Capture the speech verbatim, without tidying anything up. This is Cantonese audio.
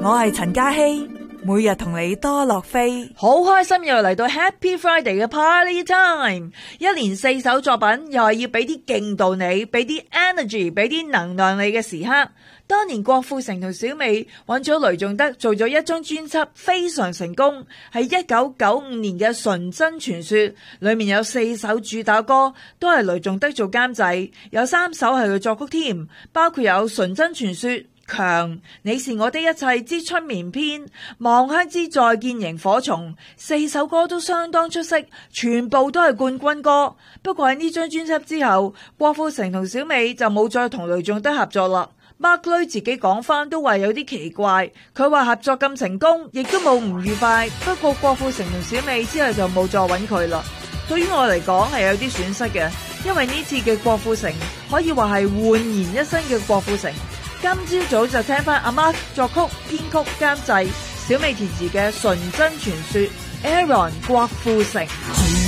我係陳嘉希，每日同你多樂飛， 好開心又嚟到 Happy Friday 嘅 Party Time，一連四首作品又係要俾啲勁度你，俾啲 energy， 俾啲能量你嘅時刻。當年郭富城同小美揾咗雷頌德做咗一張專輯，非常成功，係一九九五年嘅《純真傳說》，裏面有四首主打歌都係雷頌德做監製，有三首係佢作曲添，包括有《純真傳說》、強，你是我的一切之春眠篇、望鄉之再見螢火蟲，四首歌都相當出色，全部都係冠軍歌。不過喺呢張專輯之後，郭富城同小美就冇再同雷頌德合作啦。Mark Lui 自己講翻都話有啲奇怪，佢話合作咁成功，亦都冇唔愉快。不過郭富城同小美之後就冇再揾佢啦。對於我嚟講係有啲損失嘅，因為呢次嘅郭富城可以話係煥然一新嘅郭富城。今朝早就聽翻阿 Mark 作曲、編曲、監製，小美填詞嘅《純真傳說》，Aaron 郭富城。